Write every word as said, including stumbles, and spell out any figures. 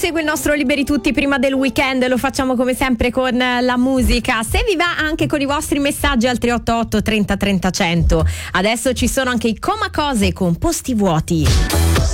prosegue il nostro Liberi Tutti prima del weekend, lo facciamo come sempre con la musica. Se vi va, anche con i vostri messaggi al tre otto otto trenta trenta cento. Adesso ci sono anche i Comacose con Posti Vuoti.